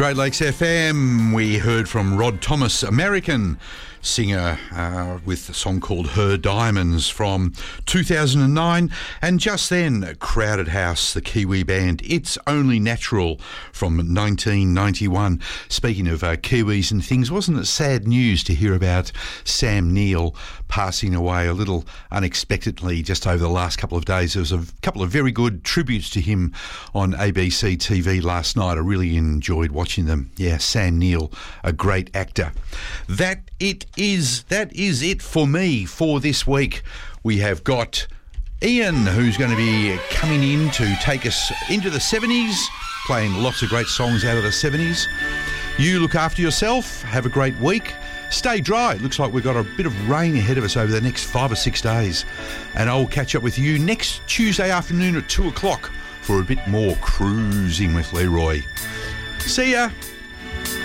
Great Lakes FM, we heard from Rod Thomas, American singer with a song called Her Diamonds from 2009. And just then, Crowded House, the Kiwi band, It's Only Natural from 1991. Speaking of Kiwis and things, wasn't it sad news to hear about Sam Neill passing away a little unexpectedly just over the last couple of days? There was a couple of very good tributes to him on ABC TV last night. I really enjoyed watching them. Yeah, Sam Neill, a great actor. That is it for me for this week. We have got Ian, who's going to be coming in to take us into the 70s, playing lots of great songs out of the 70s. You look after yourself. Have a great week. Stay dry. Looks like we've got a bit of rain ahead of us over the next 5 or 6 days. And I'll catch up with you next Tuesday afternoon at 2 o'clock for a bit more Cruising with Leroy. See ya.